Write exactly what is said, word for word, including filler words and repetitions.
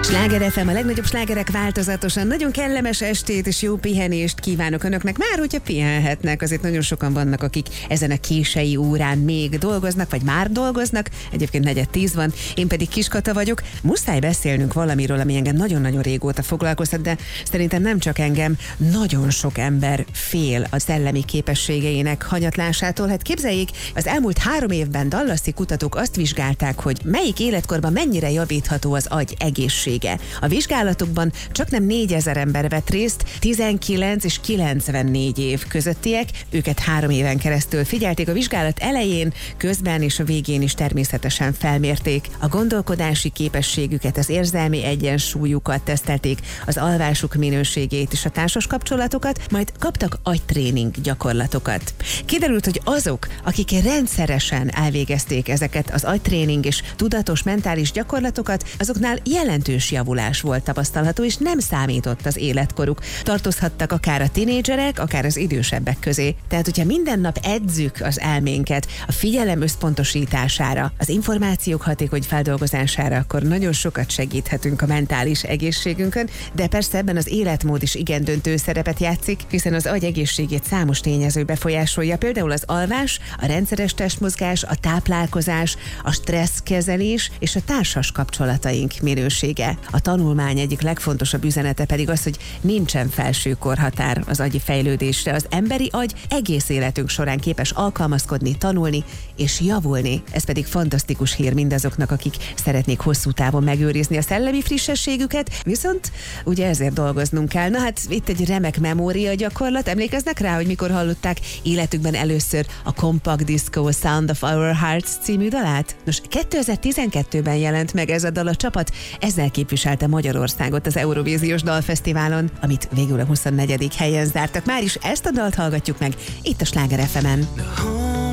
Sláger ef em, a legnagyobb slágerek változatosan. Nagyon kellemes estét és jó pihenést kívánok önöknek. Már hogyha pihenhetnek, azért nagyon sokan vannak, akik ezen a késői órán még dolgoznak, vagy már dolgoznak. Egyébként negyed tíz van, én pedig Kiskata vagyok. Muszáj beszélnünk valamiről, ami engem nagyon-nagyon régóta foglalkoztat, de szerintem nem csak engem, nagyon sok ember fél a szellemi képességeinek hanyatlásától. Hát képzeljék, az elmúlt három évben dallasi kutatók azt vizsgálták, hogy melyik életkorban mennyire javítható az agy egészsége. A vizsgálatokban csaknem négyezer ember vett részt, tizenkilenc és kilencvennégy év közöttiek, őket három éven keresztül figyelték. A vizsgálat elején, közben és a végén is természetesen felmérték a gondolkodási képességüket, az érzelmi egyensúlyukat tesztelték, az alvásuk minőségét és a társas kapcsolatokat, majd kaptak agytréning gyakorlatokat. Kiderült, hogy azok, akik rendszeresen elvégezték ezeket az agytréning és tudatos mentális gyakorlatokat, azoknál jelentős javulás volt tapasztalható, és nem számított az életkoruk. Tartozhattak akár a tinédzserek, akár az idősebbek közé. Tehát, hogyha minden nap edzük az elménket a figyelem összpontosítására, az információk hatékony feldolgozására, akkor nagyon sokat segíthetünk a mentális egészségünkön, de persze ebben az életmód is igen döntő szerepet játszik, hiszen az agy egészségét számos tényező befolyásolja, például az alvás, a rendszeres testmozgás, a táplálkozás, a stresszkezelés és a társas kapcsolataink minősége. A tanulmány egyik legfontosabb üzenete pedig az, hogy nincsen felső korhatár az agyi fejlődésre. Az emberi agy egész életünk során képes alkalmazkodni, tanulni és javulni. Ez pedig fantasztikus hír mindazoknak, akik szeretnék hosszú távon megőrizni a szellemi frissességüket, viszont ugye ezért dolgoznunk kell. Na hát itt egy remek memória gyakorlat. Emlékeznek rá, hogy mikor hallották életükben először a Compact Disco Sound of Our Hearts című dalát? Nos, kétezer-tizenkettőben jelent meg ez a dal, a csapat ezzel képviselte Magyarországot az Eurovíziós Dalfesztiválon, amit végül a huszonnegyedik helyen zártak. Már is ezt a dalt hallgatjuk meg itt a Sláger ef emen.